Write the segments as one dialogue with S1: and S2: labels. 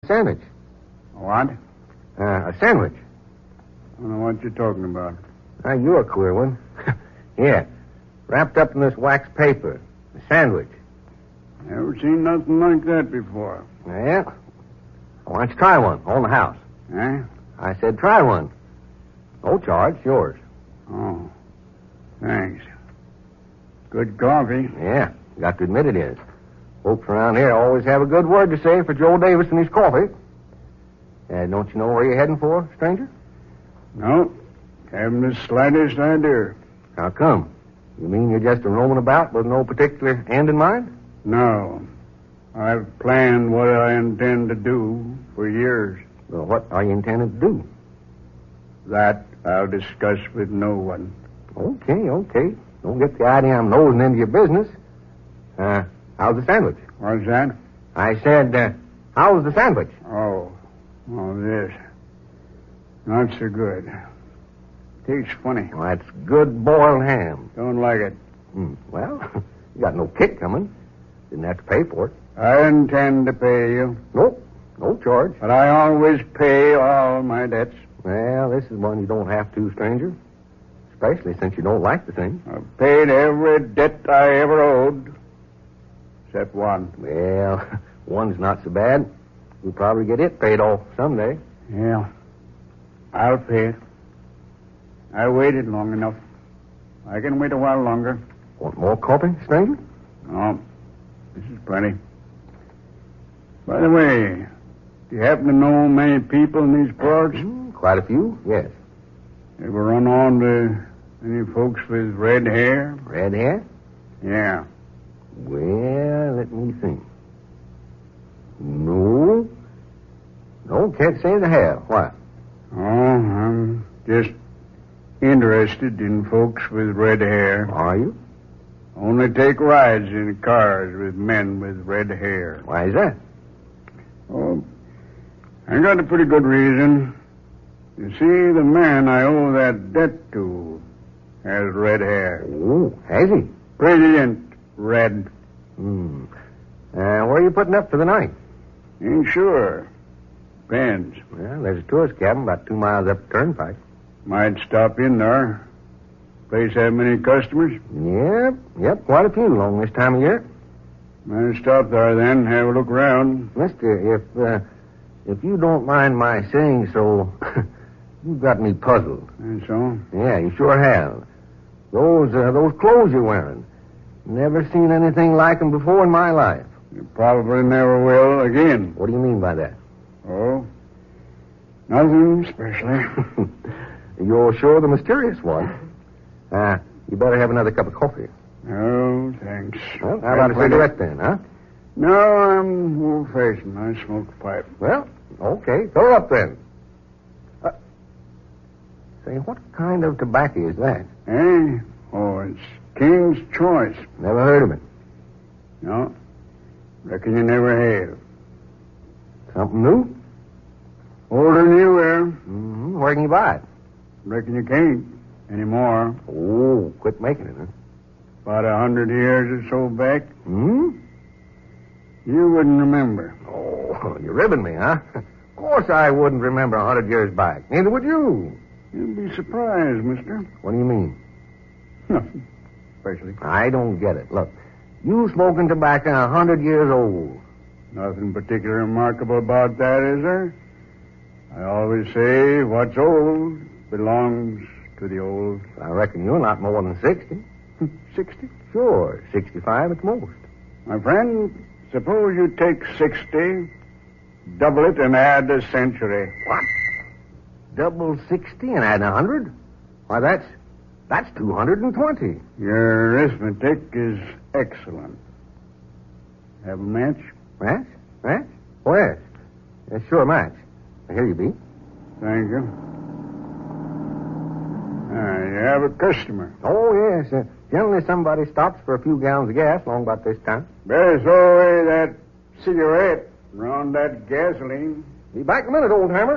S1: Sandwich.
S2: What?
S1: A sandwich.
S2: I don't know what you're talking about.
S1: You're a queer one. Yeah. Wrapped up in this wax paper. A sandwich.
S2: Never seen nothing like that before.
S1: Yeah. Why don't you try one on the house?
S2: Eh?
S1: I said try one. No charge, yours.
S2: Oh. Thanks. Good coffee.
S1: Yeah, got to admit it is. Folks around here always have a good word to say for Joe Davis and his coffee. Don't you know where you're heading for, stranger?
S2: No. Haven't the slightest idea.
S1: How come? You mean you're just a roaming about with no particular end in mind?
S2: No. I've planned what I intend to do for years.
S1: Well, what are you intending to do?
S2: That I'll discuss with no one.
S1: Okay. Don't get the idea I'm nosing into your business. How's the sandwich?
S2: What's that?
S1: I said, how's the sandwich?
S2: Oh, this. Not so good. Tastes funny.
S1: Well, that's good boiled ham.
S2: Don't like it.
S1: Well, you got no kick coming. Didn't have to pay for it.
S2: I intend to pay you.
S1: Nope, no charge.
S2: But I always pay all my debts.
S1: Well, this is one you don't have to, stranger. Especially since you don't like the thing.
S2: I've paid every debt I ever owed. Except one.
S1: Well, one's not so bad. You'll probably get it paid off someday.
S2: Yeah. I'll pay it. I waited long enough. I can wait a while longer.
S1: Want more coffee, stranger?
S2: No. This is plenty. By the way, do you happen to know many people in these parts?
S1: Quite a few, yes.
S2: Ever run on to any folks with red hair?
S1: Red hair?
S2: Yeah.
S1: Well, let me think. No, can't say they have. Why?
S2: Oh, I'm just interested in folks with red hair.
S1: Are you?
S2: Only take rides in cars with men with red hair.
S1: Why is that?
S2: Oh, I got a pretty good reason. You see, the man I owe that debt to has red hair.
S1: Oh, has he?
S2: Brilliant red.
S1: Where are you putting up for the night?
S2: Ain't sure. Depends.
S1: Well, there's a tourist cabin about 2 miles up the turnpike.
S2: Might stop in there. Place have many customers?
S1: Yep, quite a few along this time of year.
S2: Might stop there then, have a look around.
S1: Mister, if you don't mind my saying so, you've got me puzzled.
S2: And so?
S1: Yeah, you sure have. Those clothes you're wearing. Never seen anything like them before in my life.
S2: You probably never will again.
S1: What do you mean by that?
S2: Oh, nothing especially.
S1: You're sure the mysterious one. You better have another cup of coffee.
S2: Oh, thanks.
S1: Well, how about a cigarette then, huh?
S2: No, I'm old-fashioned. I smoke a pipe.
S1: Well, okay. Fill it up then. Say, what kind of tobacco is that?
S2: Eh? Oh, it's King's Choice.
S1: Never heard of it.
S2: No. Reckon you never have.
S1: Something new?
S2: Older than you were.
S1: Where can you buy it?
S2: Reckon you can't anymore.
S1: Oh, quit making it, huh?
S2: About 100 years or so back.
S1: You
S2: wouldn't remember.
S1: Oh, you're ribbing me, huh? Of course I wouldn't remember 100 years back. Neither would you.
S2: You'd be surprised, mister.
S1: What do you mean?
S2: Nothing. Especially.
S1: I don't get it. Look, you smoking tobacco 100 years old.
S2: Nothing particularly remarkable about that, is there? I always say what's old belongs to the old.
S1: I reckon you're not more than 60.
S2: 60?
S1: Sure, 65 at most.
S2: My friend, suppose you take 60, double it, and add a century.
S1: What? Double 60 and add 100? Why, that's 220.
S2: Your arithmetic is excellent. Have a match?
S1: Match? Oh, yes. Yes, sure, match. Here you be.
S2: Thank you. You have a customer.
S1: Oh, yes. Generally somebody stops for a few gallons of gas along about this time.
S2: Better throw away that cigarette and run that gasoline.
S1: Be back in a minute, old hammer.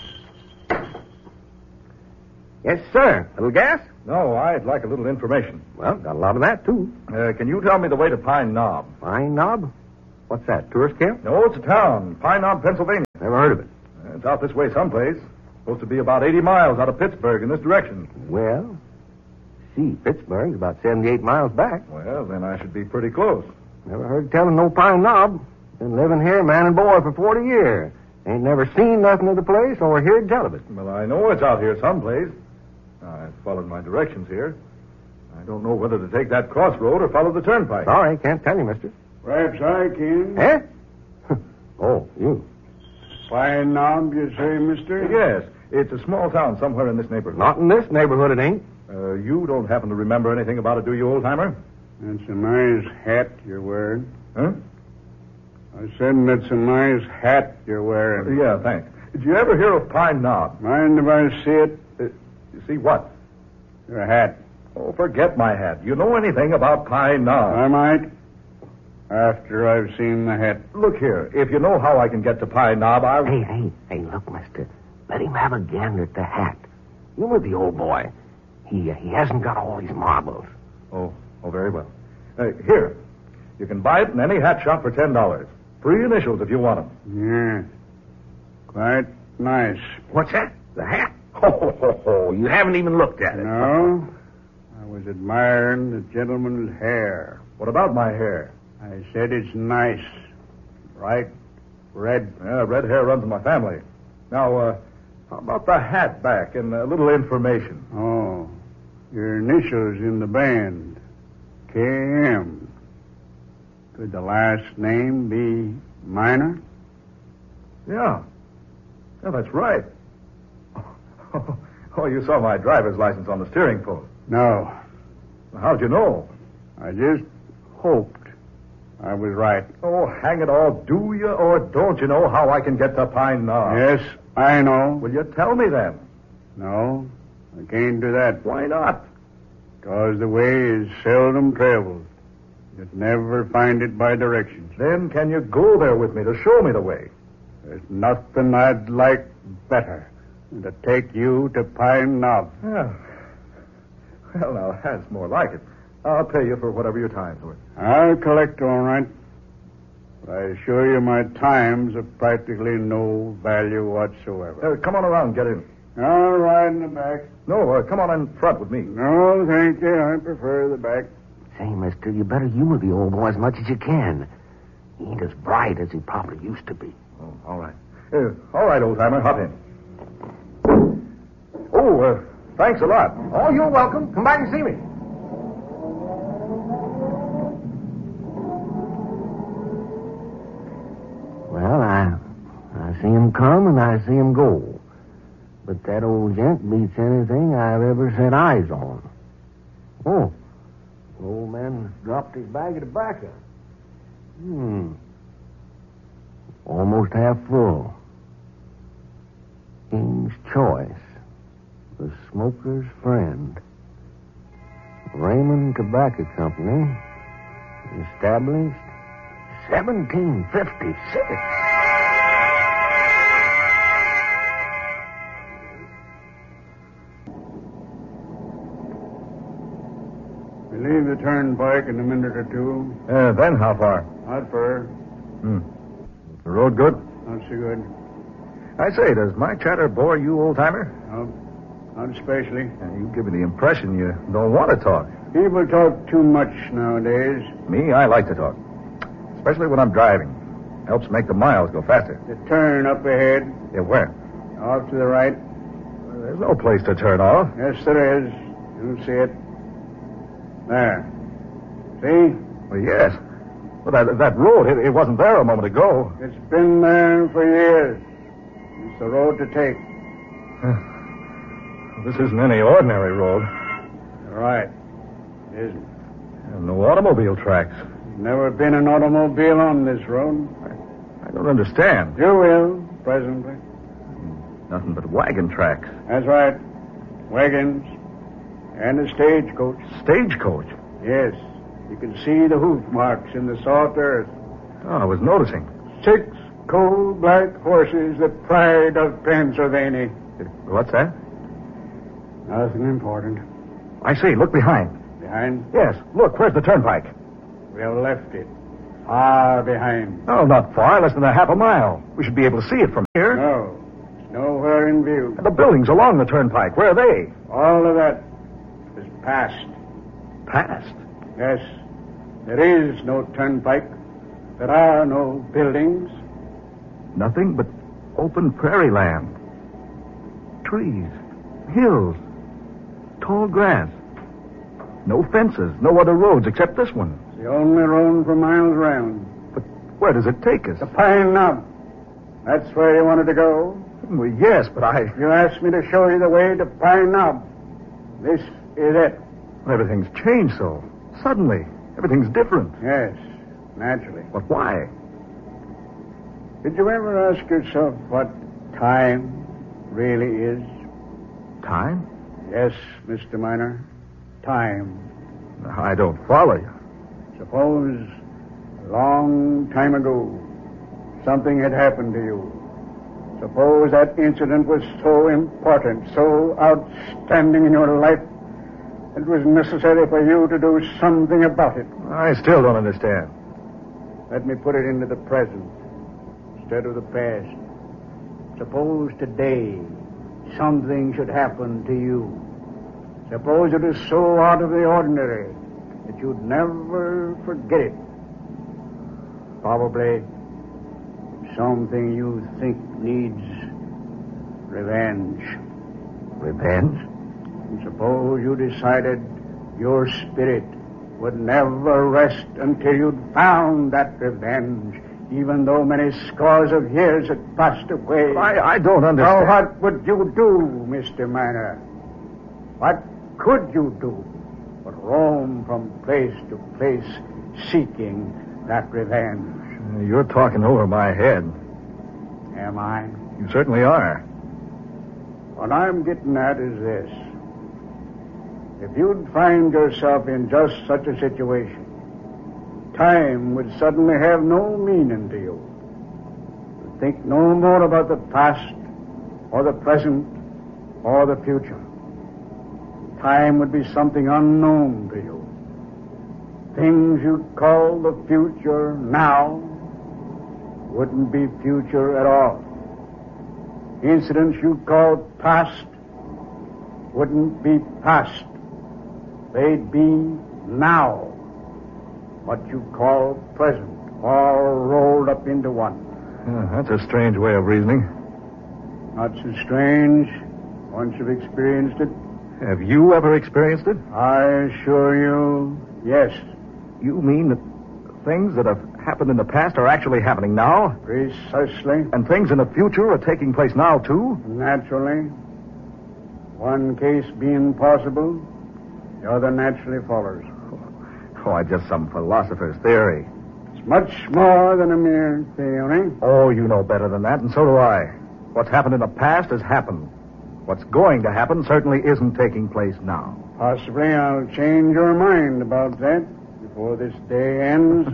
S1: Yes, sir. A little gas?
S3: No, I'd like a little information.
S1: Well, got a lot of that, too.
S3: Can you tell me the way to Pine Knob?
S1: Pine Knob? What's that, tourist camp?
S3: No, it's a town, Pine Knob, Pennsylvania.
S1: Never heard of it.
S3: It's out this way someplace. Supposed to be about 80 miles out of Pittsburgh in this direction.
S1: Well, see, Pittsburgh's about 78 miles back.
S3: Well, then I should be pretty close.
S1: Never heard tell of no Pine Knob. Been living here, man and boy, for 40 years. Ain't never seen nothing of the place or heard tell of it.
S3: Well, I know it's out here someplace. I've followed my directions here. I don't know whether to take that crossroad or follow the turnpike.
S1: Sorry, can't tell you, mister.
S2: Perhaps I can.
S1: Eh? Oh, you.
S2: Pine Knob, you say, mister?
S3: Yes, it's a small town somewhere in this neighborhood.
S1: Not in this neighborhood, it ain't.
S3: You don't happen to remember anything about it, do you, old-timer?
S2: That's a nice hat you're wearing.
S3: Huh?
S2: I said that's a nice hat you're wearing.
S3: Yeah, thanks. Did you ever hear of Pine Knob?
S2: Mind if I see it?
S3: You see what?
S2: Your hat.
S3: Oh, forget my hat. You know anything about Pine Knob?
S2: I might. After I've seen the hat.
S3: Look here. If you know how I can get to Pine Knob, I'll...
S1: Hey, look, mister. Let him have a gander at the hat. You with the old boy. He hasn't got all these marbles.
S3: Oh, very well. Here. You can buy it in any hat shop for $10. Free initials if you want them.
S2: Yeah. Quite nice.
S1: What's that? The hat? Oh, you haven't even looked at it.
S2: No. I was admiring the gentleman's hair.
S3: What about my hair?
S2: I said it's nice. Bright red.
S3: Yeah, red hair runs in my family. Now, how about the hat back and a little information?
S2: Oh. Your initials in the band. KM. Could the last name be Minor?
S3: Yeah, that's right. Oh, you saw my driver's license on the steering post.
S2: No.
S3: How'd you know?
S2: I just hoped I was right.
S3: Oh, hang it all. Do you or don't you know how I can get to Pine Knob?
S2: Yes, I know.
S3: Will you tell me then?
S2: No, I can't do that.
S3: Why not?
S2: Because the way is seldom traveled. You'd never find it by directions.
S3: Then can you go there with me to show me the way?
S2: There's nothing I'd like better than to take you to Pine Knob.
S3: Yeah. Well, now, that's more like it. I'll pay you for whatever your time's worth.
S2: I'll collect all right. But I assure you my time's of practically no value whatsoever.
S3: Come on around, get in.
S2: I'll ride in the back.
S3: No, come on in front with me.
S2: No, thank you. I prefer the back.
S1: Say, mister, you better humor the old boy as much as you can. He ain't as bright as he probably used to be.
S3: Oh, all right. All right, old-timer, hop in. Oh, thanks a lot.
S1: Oh, you're welcome. Come back and see me. Well, I see him come and I see him go. But that old gent beats anything I've ever set eyes on. Oh, the old man dropped his bag of tobacco. Almost half full. King's Choice. The Smoker's Friend. Raymond Tobacco Company. Established 1756.
S2: We leave the turnpike in a minute or two.
S3: Then how far?
S2: Not far.
S3: The road good?
S2: Not so good.
S3: I say, does my chatter bore you, old-timer?
S2: No, not especially.
S3: You give me the impression you don't want to talk.
S2: People talk too much nowadays.
S3: Me, I like to talk. Especially when I'm driving. Helps make the miles go faster.
S2: The turn up ahead,
S3: Yeah, where?
S2: off to the right.
S3: There's no place to turn off.
S2: Yes, there is. You'll see it. There. See?
S3: Well, yes. Well, that road, it wasn't there a moment ago.
S2: It's been there for years. It's the road to take.
S3: This isn't any ordinary road.
S2: Right. It isn't.
S3: No automobile tracks.
S2: Never been an automobile on this road.
S3: I don't understand.
S2: You will, presently.
S3: Nothing but wagon tracks.
S2: That's right. Wagons. And a stagecoach.
S3: Stagecoach.
S2: Yes. You can see the hoof marks in the soft earth.
S3: Oh, I was noticing.
S2: 6 coal-black horses, the pride of Pennsylvania.
S3: What's that?
S2: Nothing important.
S3: I see. Look behind.
S2: Behind,
S3: Yes. Look, where's the turnpike?
S2: we have left it. Far behind.
S3: Oh, not far, less than a half a mile. We should be able to see it from here.
S2: No. Nowhere in view.
S3: And the buildings along the turnpike, where are they?
S2: All of that is past.
S3: Past?
S2: Yes. There is no turnpike. There are no buildings.
S3: Nothing but open prairie land. Trees, hills, tall grass. No fences, no other roads except this one.
S2: It's the only road for miles around.
S3: But where does it take us?
S2: The Pine Knob. That's where you wanted to go.
S3: Well, yes, but
S2: You asked me to show you the way to Pine Knob. This is it.
S3: Everything's changed so. Suddenly. Everything's different.
S2: Yes, naturally.
S3: But why?
S2: Did you ever ask yourself what time really is?
S3: Time?
S2: Yes, Mr. Miner. Time.
S3: I don't follow you.
S2: Suppose a long time ago something had happened to you. Suppose that incident was so important, so outstanding in your life, it was necessary for you to do something about it.
S3: I still don't understand.
S2: Let me put it into the present instead of the past. Suppose today something should happen to you. Suppose it is so out of the ordinary that you'd never forget it. Probably something you think needs revenge.
S3: Revenge?
S2: And suppose you decided your spirit would never rest until you'd found that revenge, even though many scores of years had passed away.
S3: I don't understand.
S2: Now, what would you do, Mr. Miner? What could you do but roam from place to place seeking that revenge?
S3: You're talking over my head.
S2: Am I?
S3: You certainly are.
S2: What I'm getting at is this. If you'd find yourself in just such a situation, time would suddenly have no meaning to you. You'd think no more about the past or the present or the future. Time would be something unknown to you. Things you call the future now wouldn't be future at all. Incidents you call past wouldn't be past. They'd be now, what you call present, all rolled up into one.
S3: That's a strange way of reasoning.
S2: Not so strange once you've experienced it.
S3: Have you ever experienced it?
S2: I assure you, yes.
S3: You mean that things that have happened in the past are actually happening now?
S2: Precisely.
S3: And things in the future are taking place now, too?
S2: Naturally. One case being possible, the other naturally follows.
S3: Oh, just some philosopher's theory.
S2: It's much more than a mere theory.
S3: Oh, you know better than that, and so do I. What's happened in the past has happened. What's going to happen certainly isn't taking place now.
S2: Possibly I'll change your mind about that before this day ends.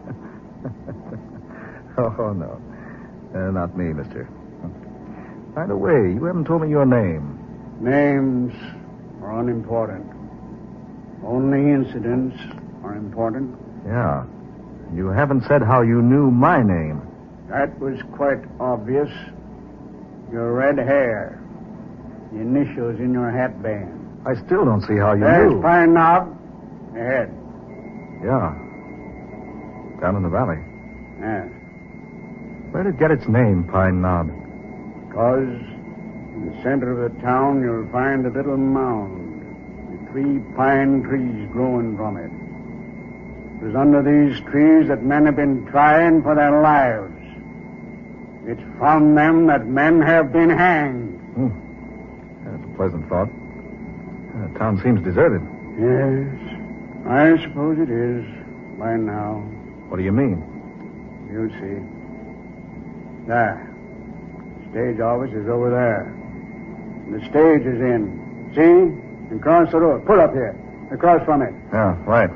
S3: Oh, no. Not me, mister. By the way, you haven't told me your name.
S2: Names are unimportant. Only incidents are important.
S3: Yeah. You haven't said how you knew my name.
S2: That was quite obvious. Your red hair. The initials in your hat band.
S3: I still don't see how you
S2: There's
S3: knew.
S2: Pine Knob. Ahead.
S3: Yeah. Down in the valley.
S2: Yes.
S3: Where did it get its name, Pine Knob?
S2: Because in the center of the town you'll find a little mound with 3 pine trees growing from it. It was under these trees that men have been trying for their lives. It's from them that men have been hanged.
S3: That's a pleasant thought. The town seems deserted.
S2: Yes, I suppose it is by now.
S3: What do you mean?
S2: You'll see. There. Stage office is over there. The stage is in. See? And cross the road. Pull up here. Across from it.
S3: Yeah, right.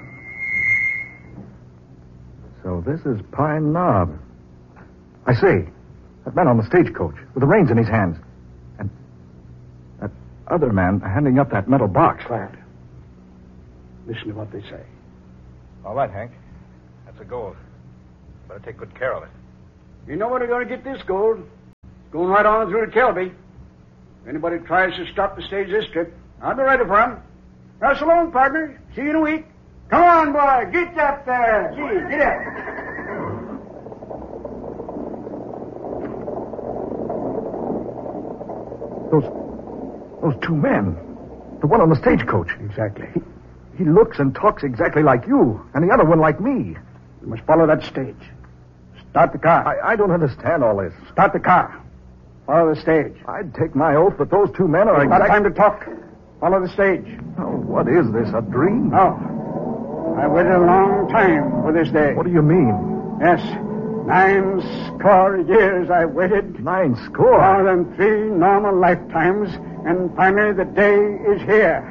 S3: So this is Pine Knob. I see. That man on the stagecoach with the reins in his hands. And that other man handing up that metal box.
S2: Quiet. Listen to what they say.
S3: All right, Hank. That's a go. Better take good care of it.
S2: You know where they're going to get this gold. It's going right on through to Kelby. If anybody tries to stop the stage this trip, I'll be ready for them. Now, so long, partner. See you in a week. Come on, boy. Get up there. Gee, get up.
S3: Those two men. The one on the stagecoach.
S2: Exactly.
S3: He looks and talks exactly like you, and the other one like me.
S2: You must follow that stage. Start the car.
S3: I don't understand all this.
S2: Start the car. Follow the stage.
S3: I'd take my oath that those two men are
S2: Not time to talk. Follow the stage.
S3: Oh, what is this, a dream?
S2: No. I waited a long time for this day.
S3: What do you mean?
S2: Yes. 90 years I waited.
S3: 90?
S2: More than 3 normal lifetimes. And finally the day is here.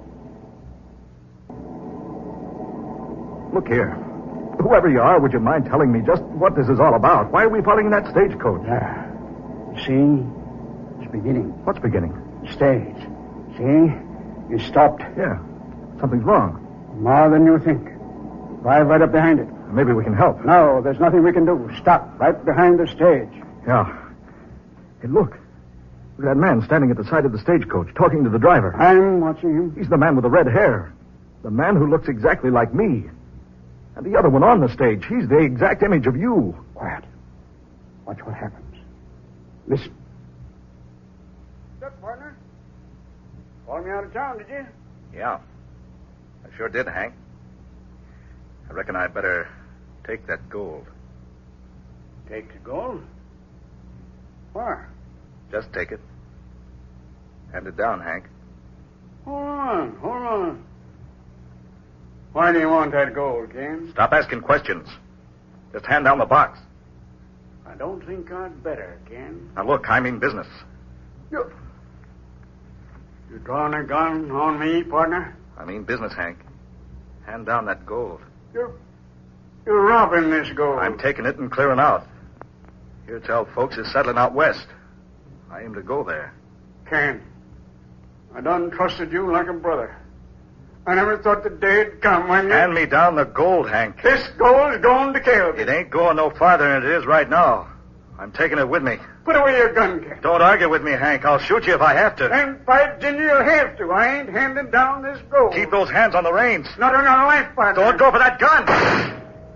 S3: Look here. Whoever you are, would you mind telling me just what this is all about? Why are we following that stagecoach?
S2: You see? It's beginning.
S3: What's beginning?
S2: Stage. See? You stopped.
S3: Yeah. Something's wrong.
S2: More than you think. Drive right up behind it.
S3: Maybe we can help.
S2: No, there's nothing we can do. Stop right behind the stage.
S3: Yeah. Hey, look. Look at that man standing at the side of the stagecoach, talking to the driver.
S2: I'm watching him.
S3: He's the man with the red hair. The man who looks exactly like me. And the other one on the stage, he's the exact image of you.
S2: Quiet. Watch what happens. Listen. What's up, partner? Called me out of town, did you?
S3: Yeah. I sure did, Hank. I reckon I'd better take that gold.
S2: Take the gold? Where?
S3: Just take it. Hand it down, Hank.
S2: Hold on. Why do you want that gold, Ken?
S3: Stop asking questions. Just hand down the box.
S2: I don't think I'd better, Ken.
S3: Now, look, I mean business.
S2: You drawing a gun on me, partner?
S3: I mean business, Hank. Hand down that gold.
S2: You're robbing this gold.
S3: I'm taking it and clearing out. Here tell folks is settling out west. I aim to go there.
S2: Ken, I done trusted you like a brother. I never thought the day'd come when you...
S3: Hand me down the gold, Hank.
S2: This gold's going to Kelby.
S3: It ain't going no farther than it is right now. I'm taking it with me.
S2: Put away your gun, Ken.
S3: Don't argue with me, Hank. I'll shoot you if I have to.
S2: Then, by Ginger, you'll have to. I ain't handing down this gold.
S3: Keep those hands on the reins.
S2: Not on your life, partner.
S3: Don't go for that gun.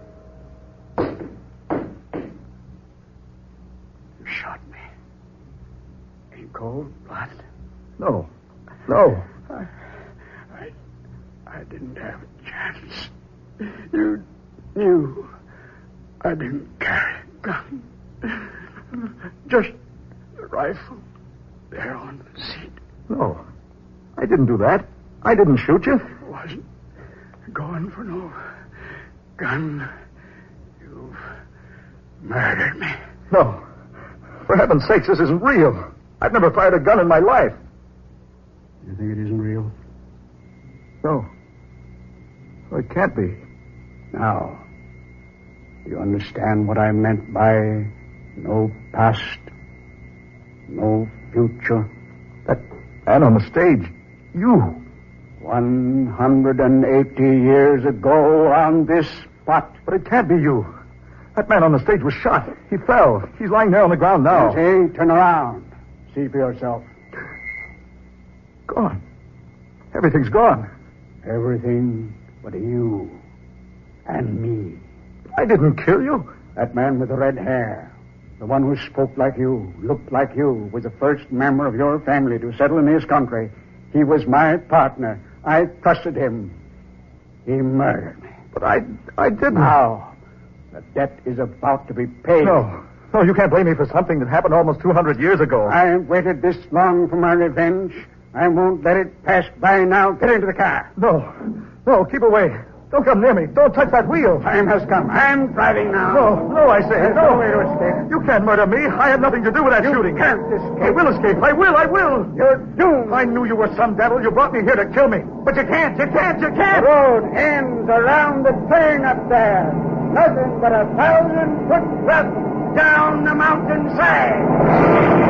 S2: You shot me. In cold blood?
S3: No.
S2: I didn't have a chance. You knew I didn't carry a gun. Just the rifle there on the seat.
S3: No. I didn't do that. I didn't shoot you.
S2: Wasn't going for no gun. You've murdered me.
S3: No. For heaven's sakes, this isn't real. I've never fired a gun in my life.
S2: You think it isn't real?
S3: No. Well, it can't be.
S2: Now, you understand what I meant by no past, no future?
S3: That man on the stage, you.
S2: 180 years ago on this spot.
S3: But it can't be you. That man on the stage was shot. He fell. He's lying there on the ground now.
S2: See, turn around. See for yourself.
S3: Gone. Everything's gone.
S2: Everything but you and me.
S3: I didn't kill you.
S2: That man with the red hair, the one who spoke like you, looked like you, was the first member of your family to settle in his country. He was my partner. I trusted him. He murdered me.
S3: But I didn't.
S2: Now, the debt is about to be paid.
S3: No, you can't blame me for something that happened almost 200 years ago.
S2: I waited this long for my revenge. I won't let it pass by now. Get into the car.
S3: No, keep away. Don't come near me. Don't touch that wheel.
S2: Time has come. I'm driving now.
S3: No, I say.
S2: There's no way to escape.
S3: You can't murder me. I had nothing to do with that shooting.
S2: You can't escape.
S3: I will escape. I will.
S2: You're doomed.
S3: I knew you were some devil. You brought me here to kill me. But you can't.
S2: The road ends around the turn up there. Nothing but 1,000-foot drop down the mountainside.